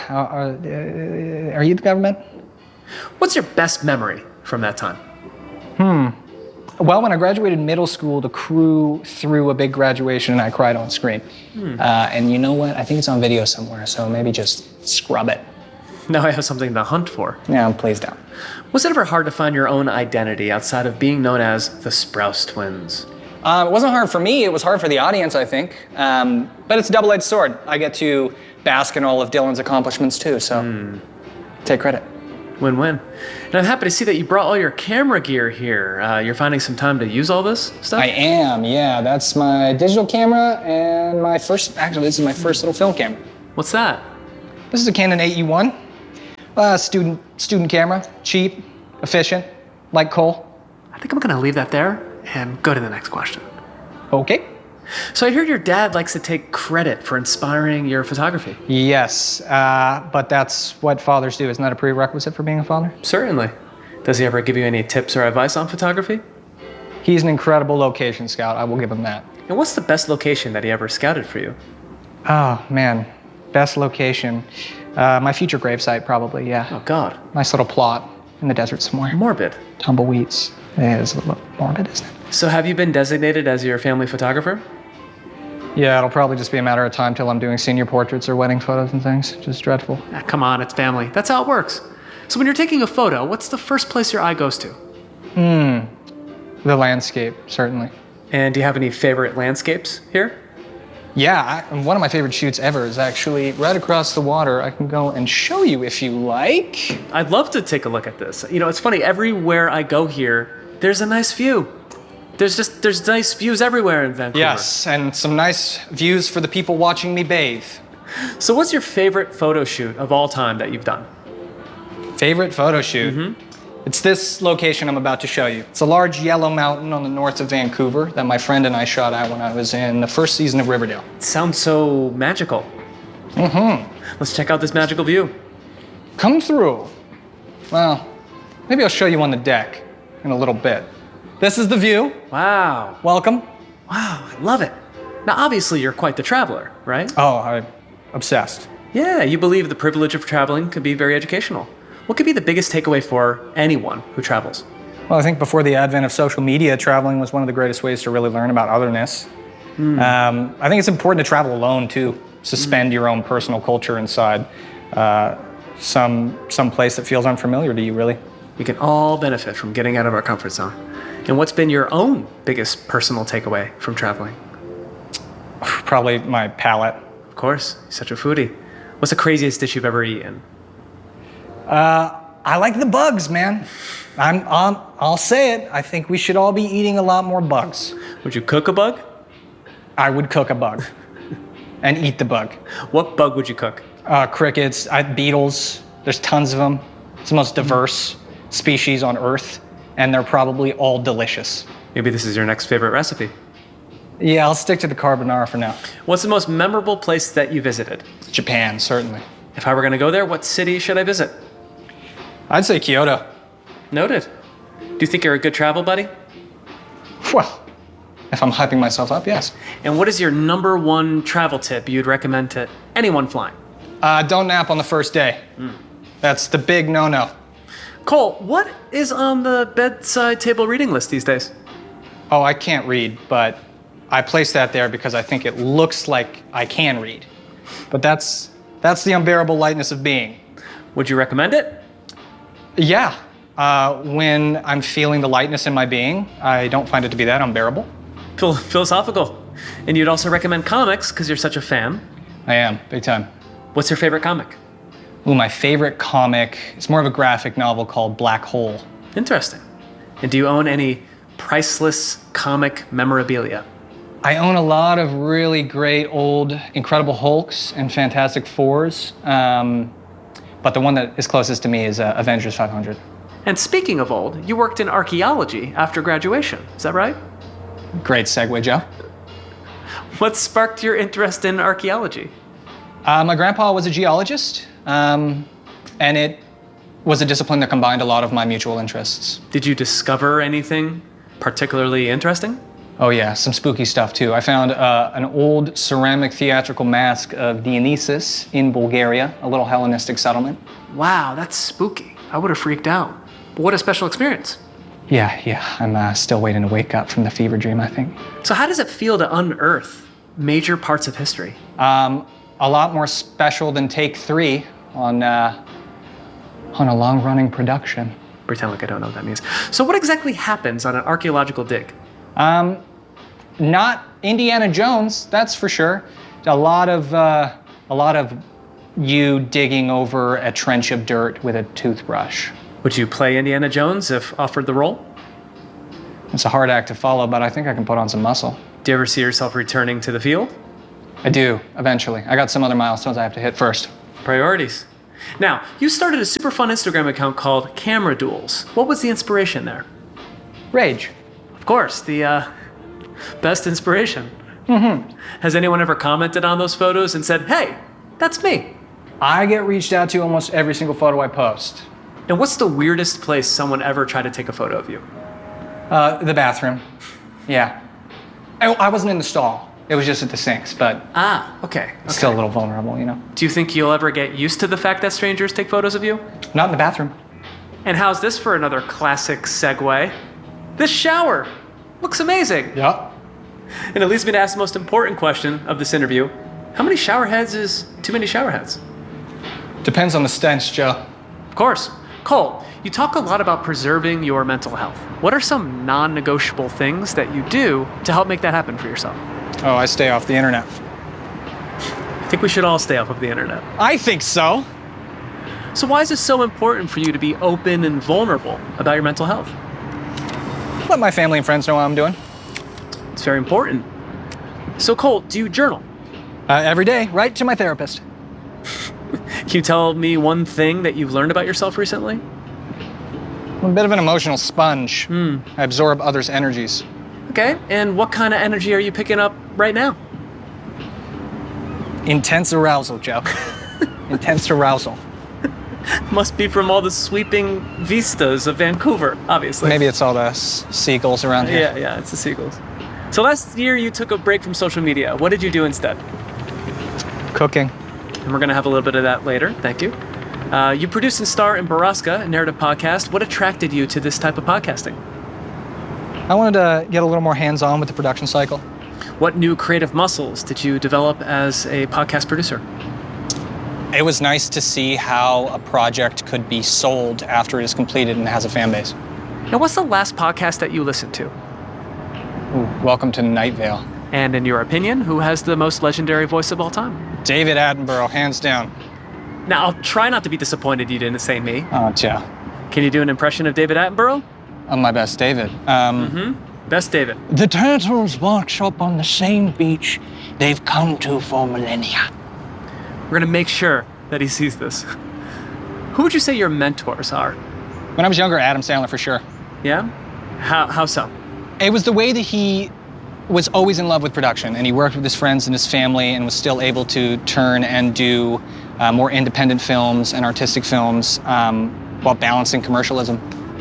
are you the government? What's your best memory from that time? Well, when I graduated middle school, the crew threw a big graduation and I cried on screen. And you know what? I think it's on video somewhere, so maybe just scrub it. Now I have something to hunt for. Yeah, please don't. Was it ever hard to find your own identity outside of being known as the Sprouse twins? It wasn't hard for me, it was hard for the audience, I think. But it's a double-edged sword. I get to bask in all of Dylan's accomplishments too, so take credit. Win-win. And I'm happy to see that you brought all your camera gear here. You're finding some time to use all this stuff? I am, yeah. That's my digital camera and actually this is my first little film camera. What's that? This is a Canon 8E1. Student camera, cheap, efficient, like coal. I think I'm gonna leave that there and go to the next question. Okay. So I heard your dad likes to take credit for inspiring your photography. Yes, but that's what fathers do. Isn't that a prerequisite for being a father? Certainly. Does he ever give you any tips or advice on photography? He's an incredible location scout, I will give him that. And what's the best location that he ever scouted for you? Oh, man. Best location. My future gravesite, probably, yeah. Oh, God. Nice little plot in the desert somewhere. Morbid. Tumbleweeds. Yeah, it's a little morbid, isn't it? So have you been designated as your family photographer? Yeah, it'll probably just be a matter of time till I'm doing senior portraits or wedding photos and things. Just dreadful. Ah, come on, it's family. That's how it works. So when you're taking a photo, what's the first place your eye goes to? The landscape, certainly. And do you have any favorite landscapes here? Yeah, one of my favorite shoots ever is actually right across the water. I can go and show you if you like. I'd love to take a look at this. You know, it's funny, everywhere I go here, there's a nice view. There's nice views everywhere in Vancouver. Yes, and some nice views for the people watching me bathe. So what's your favorite photo shoot of all time that you've done? Favorite photo shoot? It's this location I'm about to show you. It's a large yellow mountain on the north of Vancouver that my friend and I shot at when I was in the first season of Riverdale. It sounds so magical. Let's check out this magical view. Come through. Well, maybe I'll show you on the deck in a little bit. This is the view. Wow. Welcome. Wow, I love it. Now, obviously, you're quite the traveler, right? Oh, I'm obsessed. Yeah, you believe the privilege of traveling could be very educational. What could be the biggest takeaway for anyone who travels? Well, I think before the advent of social media, traveling was one of the greatest ways to really learn about otherness. I think it's important to travel alone, too. Suspend your own personal culture inside some place that feels unfamiliar to you, really. We can all benefit from getting out of our comfort zone. And what's been your own biggest personal takeaway from traveling? Probably my palate. Of course, you're such a foodie. What's the craziest dish you've ever eaten? I like the bugs, man. I'll say it. I think we should all be eating a lot more bugs. Would you cook a bug? I would cook a bug and eat the bug. What bug would you cook? Crickets, beetles. There's tons of them. It's the most diverse species on Earth, and they're probably all delicious. Maybe this is your next favorite recipe. Yeah, I'll stick to the carbonara for now. What's the most memorable place that you visited? Japan, certainly. If I were going to go there, what city should I visit? I'd say Kyoto. Noted. Do you think you're a good travel buddy? Well, if I'm hyping myself up, yes. And what is your #1 travel tip you'd recommend to anyone flying? Don't nap on the first day. That's the big no-no. Cole, what is on the bedside table reading list these days? Oh, I can't read, but I placed that there because I think it looks like I can read. But that's the unbearable lightness of being. Would you recommend it? Yeah. When I'm feeling the lightness in my being, I don't find it to be that unbearable. Philosophical. And you'd also recommend comics because you're such a fan. I am, big time. What's your favorite comic? Ooh, my favorite comic is more of a graphic novel called Black Hole. Interesting. And do you own any priceless comic memorabilia? I own a lot of really great old Incredible Hulks and Fantastic Fours, but the one that is closest to me is Avengers 500. And speaking of old, you worked in archaeology after graduation, is that right? Great segue, Joe. What sparked your interest in archaeology? My grandpa was a geologist, and it was a discipline that combined a lot of my mutual interests. Did you discover anything particularly interesting? Oh yeah, some spooky stuff too. I found an old ceramic theatrical mask of Dionysus in Bulgaria, a little Hellenistic settlement. Wow, that's spooky. I would have freaked out. But what a special experience. Yeah, I'm still waiting to wake up from the fever dream, I think. So how does it feel to unearth major parts of history? A lot more special than Take 3 on on a long-running production. Pretend like I don't know what that means. So what exactly happens on an archaeological dig? Not Indiana Jones, that's for sure. A lot of you digging over a trench of dirt with a toothbrush. Would you play Indiana Jones if offered the role? It's a hard act to follow, but I think I can put on some muscle. Do you ever see yourself returning to the field? I do, eventually. I got some other milestones I have to hit first. Priorities. Now, you started a super fun Instagram account called Camera Duels. What was the inspiration there? Rage. Of course, the best inspiration. Has anyone ever commented on those photos and said, hey, that's me? I get reached out to almost every single photo I post. And what's the weirdest place someone ever tried to take a photo of you? The bathroom. Yeah. I wasn't in the stall. It was just at the sinks, but okay. Still a little vulnerable, you know. Do you think you'll ever get used to the fact that strangers take photos of you? Not in the bathroom. And how's this for another classic segue? This shower looks amazing. Yeah. And it leads me to ask the most important question of this interview. How many shower heads is too many shower heads? Depends on the stench, Joe. Of course. Cole, you talk a lot about preserving your mental health. What are some non-negotiable things that you do to help make that happen for yourself? Oh, I stay off the internet. I think we should all stay off of the internet. I think so. So why is it so important for you to be open and vulnerable about your mental health? Let my family and friends know how I'm doing. It's very important. So Cole, do you journal? Every day, right to my therapist. Can you tell me one thing that you've learned about yourself recently? I'm a bit of an emotional sponge. I absorb others' energies. Okay, and what kind of energy are you picking up right now? Intense arousal, Joe. Intense arousal. Must be from all the sweeping vistas of Vancouver, obviously. Maybe it's all the seagulls around here. Yeah, it's the seagulls. So last year you took a break from social media. What did you do instead? Cooking. And we're going to have a little bit of that later. Thank you. You produce and star in Baraska, a narrative podcast. What attracted you to this type of podcasting? I wanted to get a little more hands-on with the production cycle. What new creative muscles did you develop as a podcast producer? It was nice to see how a project could be sold after it is completed and has a fan base. Now, what's the last podcast that you listened to? Ooh, Welcome to Night Vale. And in your opinion, who has the most legendary voice of all time? David Attenborough, hands down. Now, I'll try not to be disappointed you didn't say me. Oh, Joe. Can you do an impression of David Attenborough? I'm my best David. Best David. The turtles wash up on the same beach they've come to for millennia. We're gonna make sure that he sees this. Who would you say your mentors are? When I was younger, Adam Sandler for sure. Yeah? How so? It was the way that he was always in love with production, and he worked with his friends and his family and was still able to turn and do more independent films and artistic films while balancing commercialism.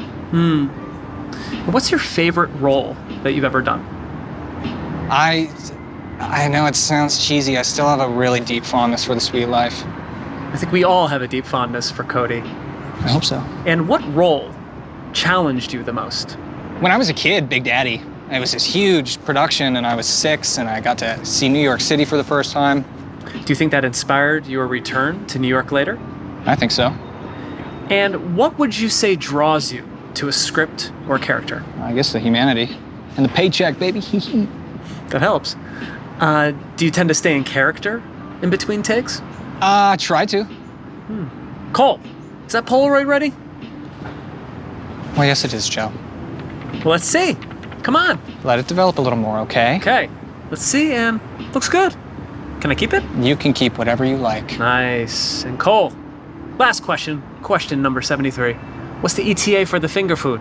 What's your favorite role that you've ever done? I know it sounds cheesy. I still have a really deep fondness for The Sweet Life. I think we all have a deep fondness for Cody. I hope so. And what role challenged you the most? When I was a kid, Big Daddy. It was this huge production, and I was 6, and I got to see New York City for the first time. Do you think that inspired your return to New York later? I think so. And what would you say draws you to a script or character? I guess the humanity. And the paycheck, baby. That helps. Do you tend to stay in character in between takes? Try to. Cole, is that Polaroid ready? Well, yes, it is, Joe. Well, let's see. Come on. Let it develop a little more, okay? Okay. Let's see, and looks good. Can I keep it? You can keep whatever you like. Nice. And Cole, last question. Question number 73. What's the ETA for the finger food?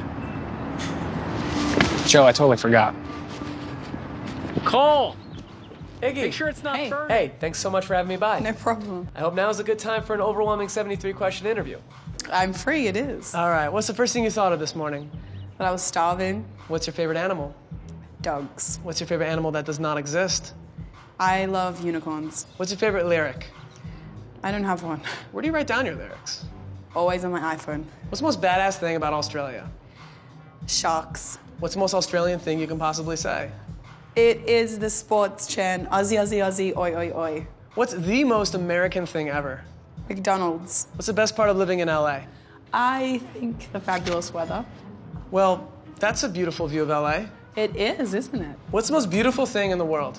Joe, I totally forgot. Cole! Iggy, make sure it's not burned. Hey, thanks so much for having me by. No problem. I hope now is a good time for an overwhelming 73-question interview. I'm free, it is. All right, what's the first thing you thought of this morning? That I was starving. What's your favorite animal? Dogs. What's your favorite animal that does not exist? I love unicorns. What's your favorite lyric? I don't have one. Where do you write down your lyrics? Always on my iPhone. What's the most badass thing about Australia? Sharks. What's the most Australian thing you can possibly say? It is the sports chant, Aussie, Aussie, Aussie, oi, oi, oi. What's the most American thing ever? McDonald's. What's the best part of living in LA? I think the fabulous weather. Well, that's a beautiful view of LA. It is, isn't it? What's the most beautiful thing in the world?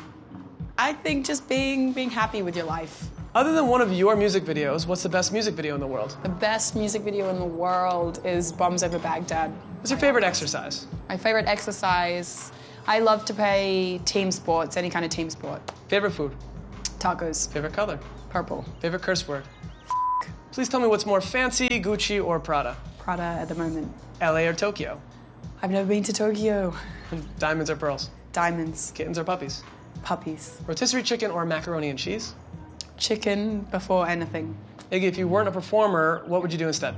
I think just being happy with your life. Other than one of your music videos, what's the best music video in the world? The best music video in the world is Bombs Over Baghdad. What's your favorite exercise? My favorite exercise, I love to play team sports, any kind of team sport. Favorite food? Tacos. Favorite color? Purple. Favorite curse word? Please tell me what's more fancy, Gucci or Prada? Prada at the moment. LA or Tokyo? I've never been to Tokyo. Diamonds or pearls? Diamonds. Kittens or puppies? Puppies. Rotisserie chicken or macaroni and cheese? Chicken before anything. Iggy, if you weren't a performer, what would you do instead?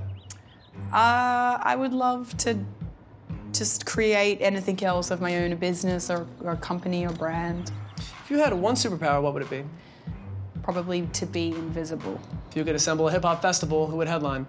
I would love to just create anything else of my own, a business or a company or brand. If you had one superpower, what would it be? Probably to be invisible. If you could assemble a hip-hop festival, who would headline?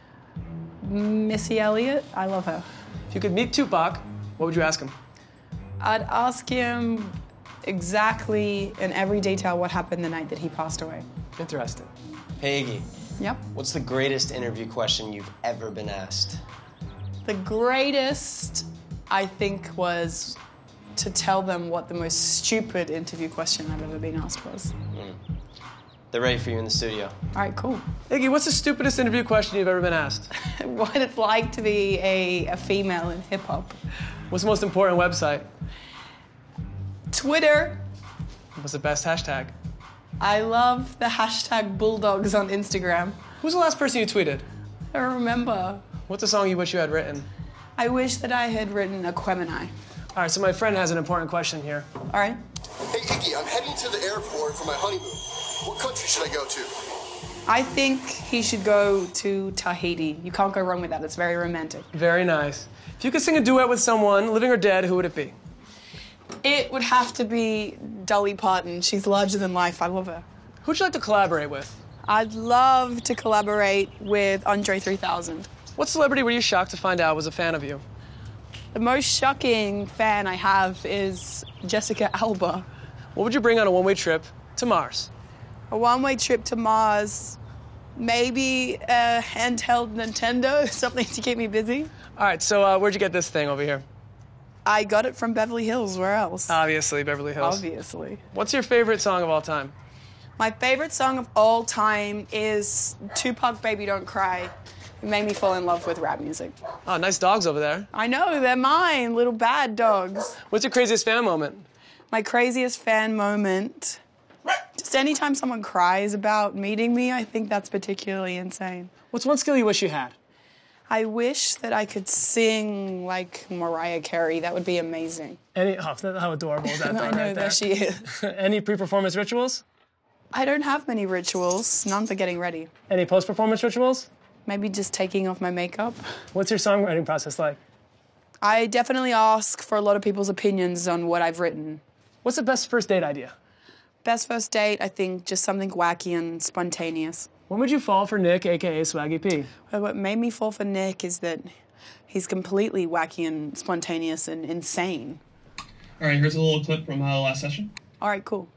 Missy Elliott, I love her. If you could meet Tupac, what would you ask him? I'd ask him exactly in every detail what happened the night that he passed away. Interesting. Hey, Iggy. Yep. What's the greatest interview question you've ever been asked? The greatest, I think, was to tell them what the most stupid interview question I've ever been asked was. They're ready for you in the studio. All right, cool. Iggy, what's the stupidest interview question you've ever been asked? What it's like to be a female in hip-hop. What's the most important website? Twitter. What's the best hashtag? I love the hashtag Bulldogs on Instagram. Who's the last person you tweeted? I don't remember. What's a song you wish you had written? I wish that I had written Aquemini. All right, so my friend has an important question here. All right. Hey, Iggy, I'm heading to the airport for my honeymoon. What country should I go to? I think he should go to Tahiti. You can't go wrong with that. It's very romantic. Very nice. If you could sing a duet with someone, living or dead, who would it be? It would have to be Dolly Parton. She's larger than life. I love her. Who'd you like to collaborate with? I'd love to collaborate with Andre 3000. What celebrity were you shocked to find out was a fan of you? The most shocking fan I have is Jessica Alba. What would you bring on a one-way trip to Mars? A one-way trip to Mars, maybe a handheld Nintendo, something to keep me busy. All right, so where'd you get this thing over here? I got it from Beverly Hills. Where else? Obviously, Beverly Hills. Obviously. What's your favorite song of all time? My favorite song of all time is Tupac, Baby Don't Cry. It made me fall in love with rap music. Oh, nice dogs over there. I know, they're mine, little bad dogs. What's your craziest fan moment? My craziest fan moment, just anytime someone cries about meeting me, I think that's particularly insane. What's one skill you wish you had? I wish that I could sing like Mariah Carey. That would be amazing. How adorable is that dog I know, right there? there she is. Any pre-performance rituals? I don't have many rituals, none for getting ready. Any post-performance rituals? Maybe just taking off my makeup. What's your songwriting process like? I definitely ask for a lot of people's opinions on what I've written. What's the best first date idea? Best first date, I think just something wacky and spontaneous. When would you fall for Nick, a.k.a. Swaggy P? What made me fall for Nick is that he's completely wacky and spontaneous and insane. All right, here's a little clip from the last session. All right, cool.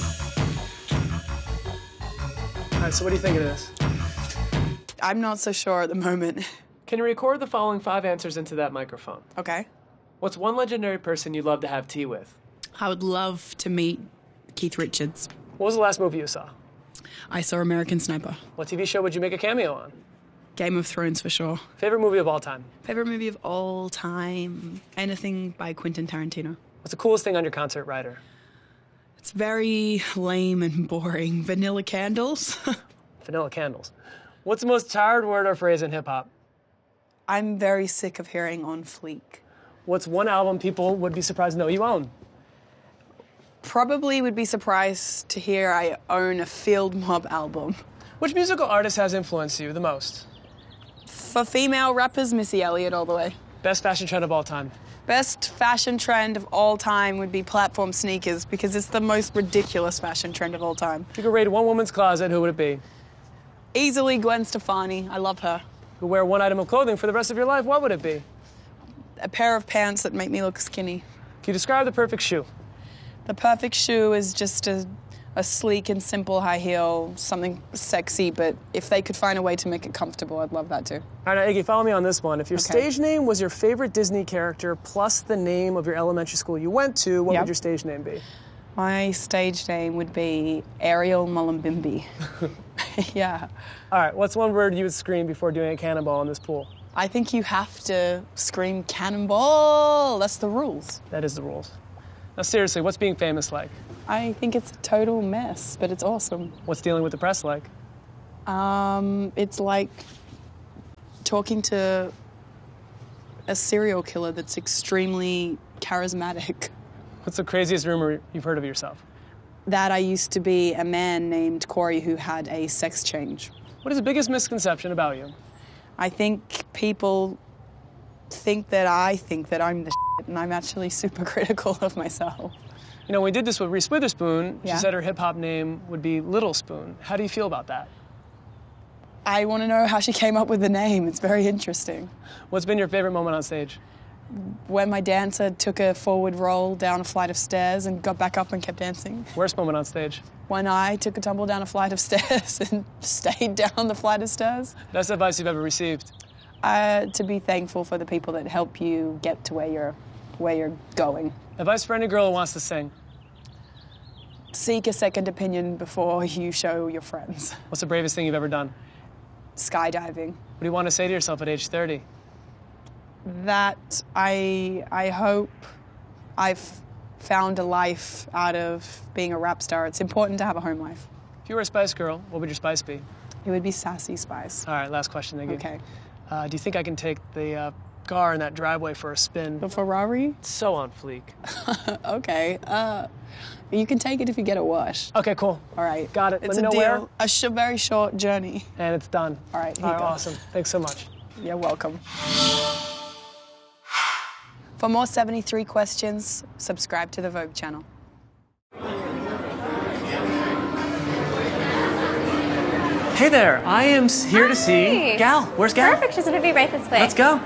All right, so what do you think of this? I'm not so sure at the moment. Can you record the following 5 answers into that microphone? Okay. What's one legendary person you'd love to have tea with? I would love to meet Keith Richards. What was the last movie you saw? I saw American Sniper. What TV show would you make a cameo on? Game of Thrones for sure. Favorite movie of all time? Favorite movie of all time? Anything by Quentin Tarantino. What's the coolest thing on your concert rider? It's very lame and boring. Vanilla candles. Vanilla candles. What's the most tired word or phrase in hip-hop? I'm very sick of hearing on fleek. What's one album people would be surprised to know you own? Probably would be surprised to hear I own a Field Mob album. Which musical artist has influenced you the most? For female rappers, Missy Elliott all the way. Best fashion trend of all time? Best fashion trend of all time would be platform sneakers because it's the most ridiculous fashion trend of all time. If you could rate one woman's closet, who would it be? Easily Gwen Stefani. I love her. You could wear one item of clothing for the rest of your life, what would it be? A pair of pants that make me look skinny. Can you describe the perfect shoe? The perfect shoe is just a a sleek and simple high heel, something sexy, but if they could find a way to make it comfortable, I'd love that too. All right, Iggy, follow me on this one. If your Okay. stage name was your favorite Disney character plus the name of your elementary school you went to, what Yep. would your stage name be? My stage name would be Ariel Mullumbimby. Yeah. All right, what's one word you would scream before doing a cannonball in this pool? I think you have to scream cannonball. That's the rules. That is the rules. Now, seriously, what's being famous like? I think it's a total mess, but it's awesome. What's dealing with the press like? It's like talking to a serial killer that's extremely charismatic. What's the craziest rumor you've heard of yourself? That I used to be a man named Corey who had a sex change. What is the biggest misconception about you? I think people think that I'm the shit, and I'm actually super critical of myself. You know, when we did this with Reese Witherspoon, Yeah. she said her hip-hop name would be Little Spoon. How do you feel about that? I want to know how she came up with the name. It's very interesting. What's been your favorite moment on stage? When my dancer took a forward roll down a flight of stairs and got back up and kept dancing. Worst moment on stage? When I took a tumble down a flight of stairs and stayed down the flight of stairs. Best advice you've ever received? To be thankful for the people that help you get to where you're going. Advice for any girl who wants to sing? Seek a second opinion before you show your friends. What's the bravest thing you've ever done? Skydiving. What do you want to say to yourself at age 30? That I hope I've found a life out of being a rap star. It's important to have a home life. If you were a Spice Girl, what would your spice be? It would be Sassy Spice. All right, last question, Iggy. Okay. Do you think I can take the car in that driveway for a spin? The Ferrari? So on fleek. Okay. You can take it if you get it washed. Okay, cool. All right. Got it. It's Let me a know deal. where. A very short journey. And it's done. All right, here All you right, go. awesome. Thanks so much. You're welcome. For more 73 questions, subscribe to the Vogue channel. Hey there, I am here to see Gal. Where's Gal? Perfect, she's gonna be right this way. Let's go.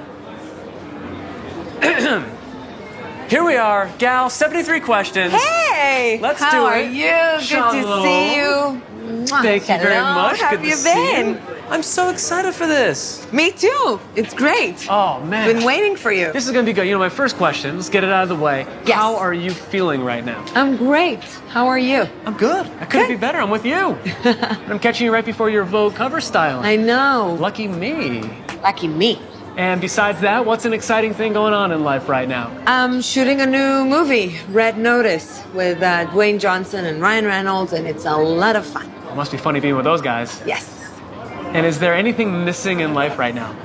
Here we are, Gal, 73 questions. Hey! Let's How do are it. you? Good Shalom. to see you. Thank you very Hello, much. How Good have to you see been? you. I'm so excited for this. Me too. It's great. Oh, man. Been waiting for you. This is going to be good. You know, my first question, let's get it out of the way. Yes. How are you feeling right now? I'm great. How are you? I'm good. I couldn't be better. I'm with you. And I'm catching you right before your Vogue cover styling. I know. Lucky me. Lucky me. And besides that, what's an exciting thing going on in life right now? I'm shooting a new movie, Red Notice, with Dwayne Johnson and Ryan Reynolds, and it's a lot of fun. It must be funny being with those guys. Yes. And is there anything missing in life right now?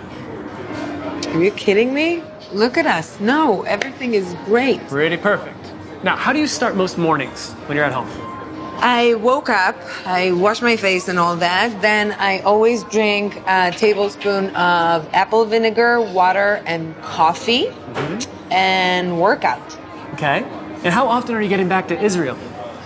Are you kidding me? Look at us. No, everything is great. Pretty perfect. Now, how do you start most mornings when you're at home? I woke up, I wash my face and all that. Then I always drink a tablespoon of apple vinegar, water, and coffee, and workout. Okay. And how often are you getting back to Israel?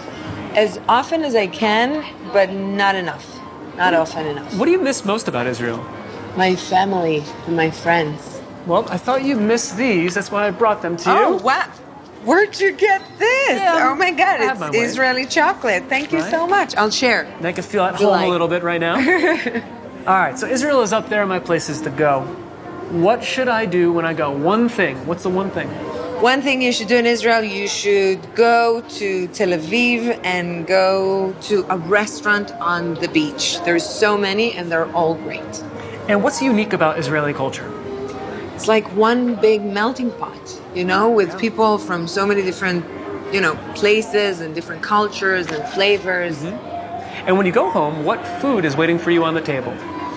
As often as I can, but not enough. Not often enough. What do you miss most about Israel? My family and my friends. Well, I thought you missed these. That's why I brought them to you. Oh, wow. Where'd you get this? Yeah, oh my God, I have my it's way. Israeli chocolate. Thank you Right? so much. I'll share. I can feel at You home like. a little bit right now. All right, so Israel is up there in my places to go. What should I do when I go? One thing. What's the one thing? One thing you should do in Israel, you should go to Tel Aviv and go to a restaurant on the beach. There's so many and they're all great. And what's unique about Israeli culture? It's like one big melting pot, you know, with people from so many different, places and different cultures and flavors. And when you go home, what food is waiting for you on the table?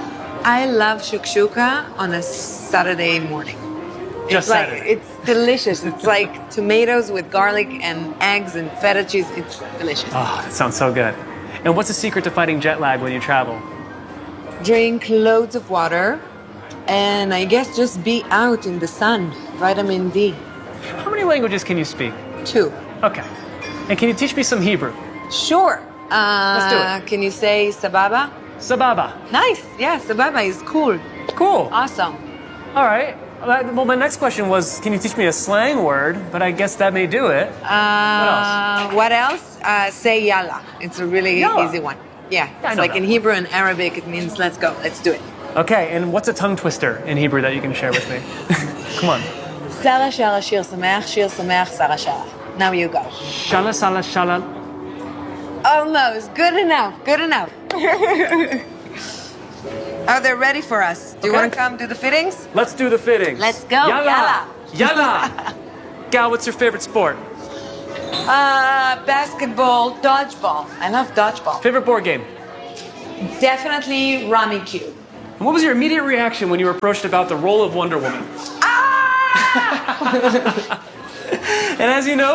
I love shakshuka on a Saturday morning. Just Saturday. It's delicious. It's like tomatoes with garlic and eggs and feta cheese. It's delicious. Oh, that sounds so good. And what's the secret to fighting jet lag when you travel? Drink loads of water, and I guess just be out in the sun. Vitamin D. How many languages can you speak? 2. Okay. And can you teach me some Hebrew? Sure. Let's do it. Can you say sababa? Sababa. Nice. Yeah, sababa is cool. Cool. Awesome. All right. Well, my next question was, can you teach me a slang word? But I guess that may do it. What else? Say yalla. It's a really Yalla. easy one. Yeah, I it's know like that in Hebrew and Arabic, it means let's go, let's do it. Okay, and what's a tongue twister in Hebrew that you can share with me? Come on. Sara shara shir sameach, Sara shara. Now you go. Shala, shala, shala. Almost. Good enough. Good enough. Oh, they're ready for us. Do you want to come do the fittings? Let's do the fittings. Let's go. Yalla. Yalla. Gal, what's your favorite sport? Basketball, dodgeball. I love dodgeball. Favorite board game? Definitely Rummy Cube. And what was your immediate reaction when you were approached about the role of Wonder Woman? Ah! And as you know,